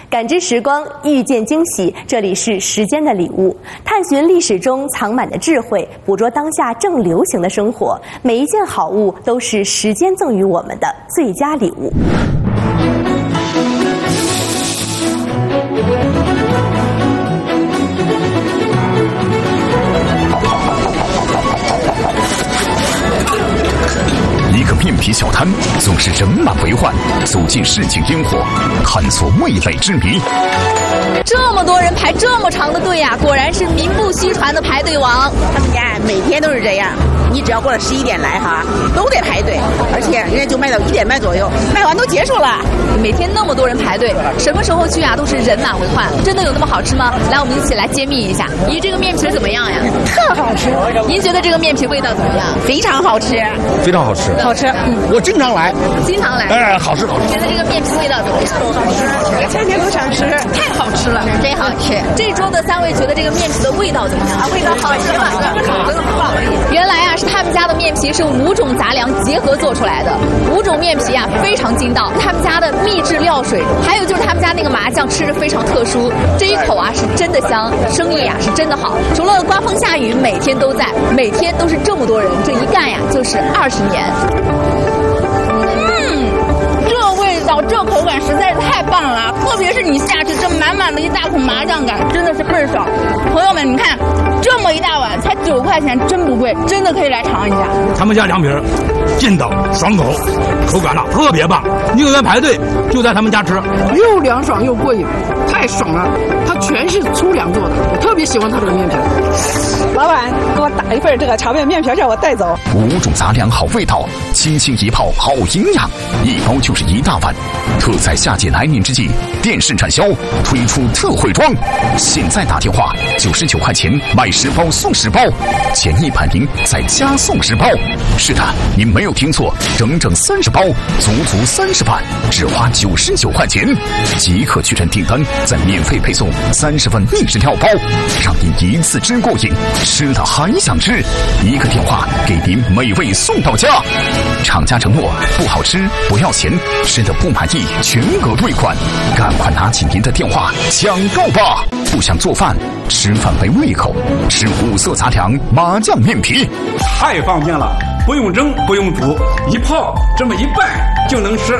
感知时光，遇见惊喜，这里是时间的礼物，探寻历史中藏满的智慧，捕捉当下正流行的生活。每一件好物都是时间赠予我们的最佳礼物。 一个面皮小摊总是人满为患，走进市井烟火，探索味蕾之谜。 这么多人排这么长的队呀，果然是名不虚传的排队王。 他们家每天都是这样，你只要过了11点来哈，都得排队，而且人家就卖到1点半左右，卖完都结束了。 每天那么多人排队，什么时候去啊都是人满为患。真的有那么好吃吗？来，我们一起来揭秘一下。咦，这个面皮怎么样呀？ 特好吃。 您觉得这个面皮味道怎么样？ 非常好吃， 非常好吃， 好吃。 我经常来， 经常来。 哎，好吃好吃。 觉得这个面皮味道怎么样？ 好吃，天天都想吃，太好吃了， 真好吃。这桌的3位觉得这个面皮的味道怎么样？ 味道好吃吧？真的不好。 原来啊，是他们家的面皮是5种杂粮结合做出来的，5种面皮啊非常筋道。他们家的秘制料水，还有就是他们家那个麻酱吃着非常特殊，这一口啊是真的香，生意啊是真的好。除了刮风下雨，每天都在，每天都是这么多人，这一干呀就是20年。这口感实在是太棒了，特别是你下去这满满的一大口麻酱感，真的是倍儿爽。朋友们，你看这么一大碗才9块钱，真不贵，真的可以来尝一下。 他们家凉皮劲道爽口，口感特别棒，宁愿排队就在他们家吃， 又凉爽又过瘾，太爽了。它全是粗粮做的，我特别喜欢它这个面皮。 老板，给我打一份这个炒面面皮，让我带走。 5种杂粮好味道，轻轻一泡好营养，一包就是一大碗。特在夏季来临之际，电视产销推出特惠装，现在打电话99块钱买10包送10包，前100名再加送10包。是的，您没有听错，整整30包，足30碗，只花99块钱，即可确认订单，再免费配送30份秘制料包，让您一次吃过瘾，吃了还想吃。一个电话给您美味送到家。厂家承诺不好吃不要钱，吃的不满意全额退款，赶快拿起您的电话抢购吧！不想做饭，吃饭没胃口，吃5色杂粮麻酱面皮， 太方便了，不用蒸不用煮，一泡这么一拌就能吃。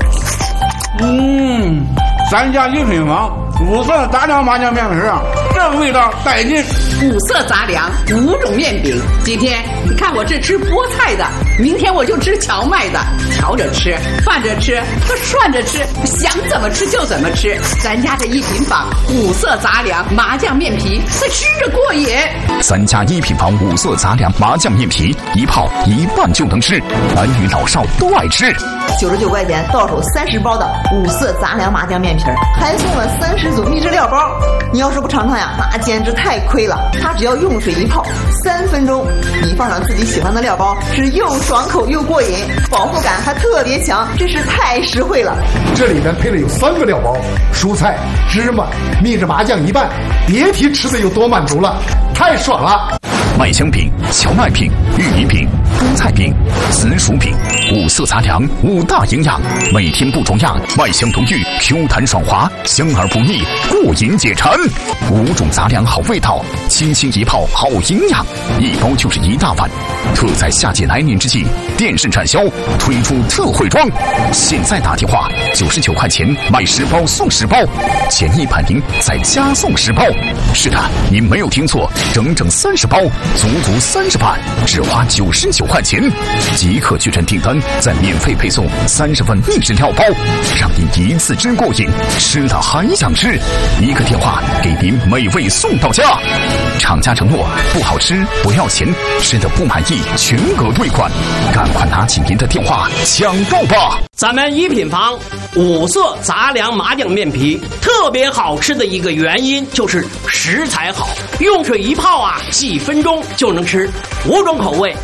咱家一品房5色杂粮麻酱面皮啊，这味道带劲。 5色杂粮5种面饼，今天你看我是吃菠菜的，明天我就吃荞麦的，调着吃，拌着吃，涮着吃，想怎么吃就怎么吃。咱家这一品坊5色杂粮麻酱面皮，吃着过瘾。 咱家一品坊5色杂粮麻酱面皮，一泡一拌就能吃，男女老少都爱吃。 99块钱到手30包的5色杂粮麻酱面皮，还送了30组秘制料包。你要是不尝尝呀，那简直太亏了。它只要用水一泡，3分钟，你放上自己喜欢的料包，是又爽口又过瘾，饱腹感还特别强，真是太实惠了。 这里面配了有3个料包，蔬菜、芝麻、秘制麻酱一拌，别提吃的有多满足了，太爽了。 麦香饼、荞麦饼、玉米饼、菠菜饼、紫薯饼，5色杂粮5大营养，每天不重样，麦香浓郁 ，Q 弹爽滑，香而不腻，过瘾解馋。5种杂粮好味道，轻轻一泡好营养，一包就是一大碗。特在夏季来临之际，电视产销推出特惠装，现在打电话99块钱买10包送10包，前100名再加送10包。是的，您没有听错，整整30包，足30碗，只花99块钱，即可确认订单，再免费配送30份秘制料包，让您一次吃过瘾，吃了还想吃。一个电话给您美味送到家。厂家承诺不好吃不要钱，吃的不满意全额退款，赶快拿起您的电话抢购吧！ 咱们一品坊5色杂粮麻酱面皮特别好吃的一个原因就是食材好，用水一泡啊，几分钟就能吃，5种口味5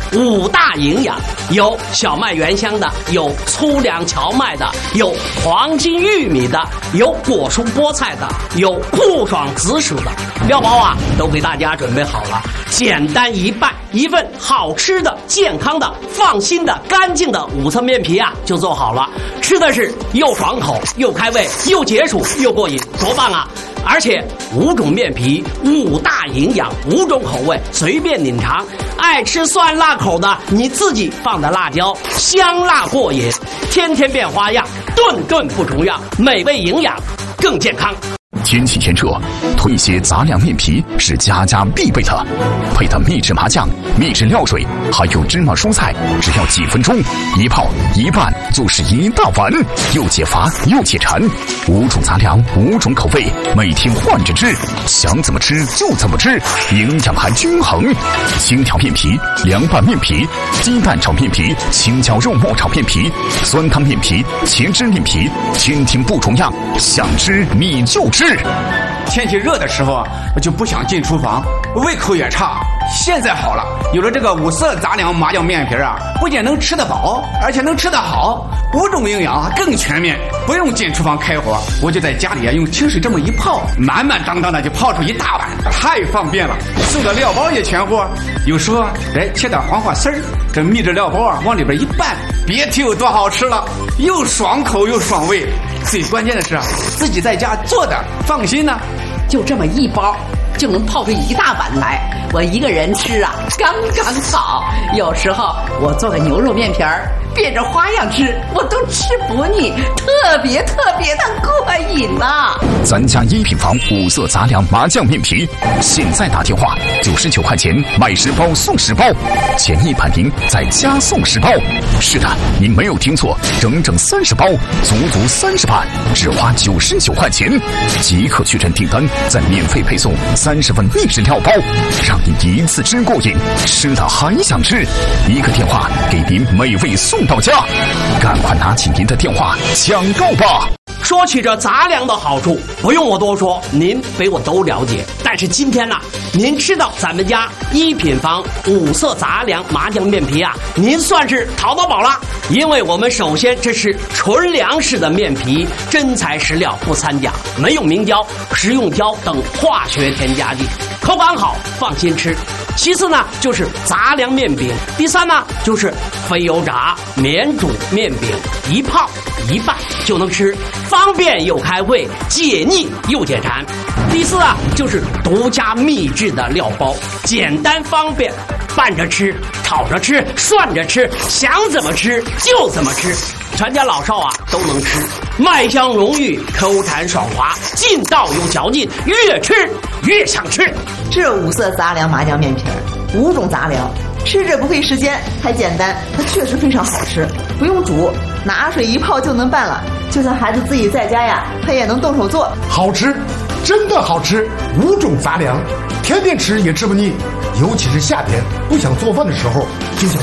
大营养，有小麦原香的，有粗粮荞麦的，有黄金玉米的，有果蔬菠菜的，有酷爽紫薯的。料包啊，都给大家准备好了，简单一半，一份好吃的、健康的、放心的、干净的5色面皮啊，就做好了。吃的是又爽口、又开胃、又解暑、又过瘾，多棒啊！而且5种面皮，5大营养，5种口味，随便品尝。爱吃酸辣口的，你自己放的辣椒，香辣过瘾。天天变花样，顿顿不重样，美味营养，更健康。 天气炎热，推些杂粮面皮是家家必备的，配的秘制麻酱、秘制料水，还有芝麻蔬菜，只要几分钟，一泡一拌就是一大碗，又解乏又解馋。5种杂粮，5种口味，每天换着吃，想怎么吃就怎么吃，营养还均衡。青条面皮、凉拌面皮、鸡蛋炒面皮、青椒肉末炒面皮、酸汤面皮、茄汁面皮，天天不重样，想吃你就吃。 天气热的时候，我就不想进厨房，胃口也差。现在好了，有了这个5色杂粮麻酱面皮啊，不仅能吃得饱，而且能吃得好，5种营养更全面，不用进厨房开火，我就在家里啊用清水这么一泡，满满当当的就泡出一大碗，太方便了。送的料包也全乎，有时候切点黄瓜丝儿，这秘制料包啊往里边一拌，别提有多好吃了，又爽口又爽胃。最关键的是自己在家做的，放心呢。 就这么一包就能泡出一大碗来，我一个人吃啊刚刚好。有时候我做个牛肉面皮儿，变着花样吃，我都吃不腻，特别的过瘾呐。 咱家1品房5色杂粮麻酱面皮，现在打电话99块钱买10包送10包，前100名再加送10包。是的，您没有听错，整整30包，足30盘，只花99块钱，即可确认订单，再免费配送30份秘制料包，让你一次吃过瘾，吃了还想吃。一个电话给您美味送到家，赶快拿起您的电话抢购吧。 说起这杂粮的好处，不用我多说，您比我都了解。但是今天呢，您吃到咱们家1品房5色杂粮麻酱面皮啊，您算是淘到宝了。因为我们首先这是纯粮食的面皮，真材实料，不掺假，没有明胶、食用胶等化学添加剂，口感好，放心吃。其次呢，就是杂粮面饼。第3呢，就是非油炸免煮面饼，一泡一拌就能吃，方便又开胃，解腻又解馋。第4啊，就是独家秘制的料包，简单方便，拌着吃、炒着吃、涮着吃，想怎么吃就怎么吃，全家老少啊都能吃，麦香浓郁，口感爽滑，劲道有嚼劲，越吃越想吃。 这5色杂粮麻酱面皮，5种杂粮，吃着不费时间，还简单，它确实非常好吃，不用煮，拿水一泡就能拌了。就算孩子自己在家呀，他也能动手做， 好吃，真的好吃。5种杂粮，天天吃也吃不腻，尤其是夏天不想做饭的时候，就想